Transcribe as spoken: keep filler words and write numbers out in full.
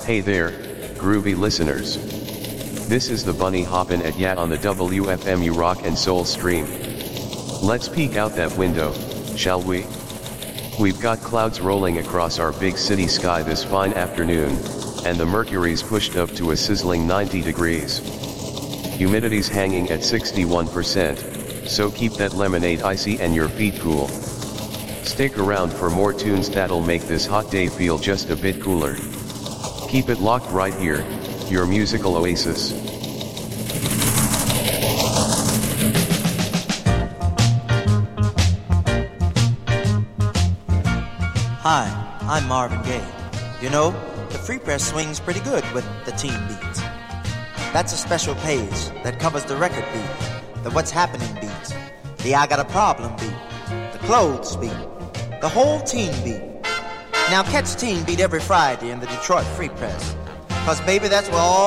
Hey there, groovy listeners. This is the Bunny Hoppin' at Yat on the W F M U Rock and Soul stream. Let's peek out that window, shall we? We've got clouds rolling across our big city sky this fine afternoon, and the mercury's pushed up to a sizzling ninety degrees. Humidity's hanging at sixty-one percent, so keep that lemonade icy and your feet cool. Stick around for more tunes that'll make this hot day feel just a bit cooler. Keep it locked right here, your musical oasis. Hi, I'm Marvin Gaye. You know, the Free Press swings pretty good with the teen beats. That's a special page that covers the record beat, the what's happening beat, the I got a problem beat, the clothes beat, the whole teen beat. Now catch Teen Beat every Friday in the Detroit Free Press, 'cause baby, that's where all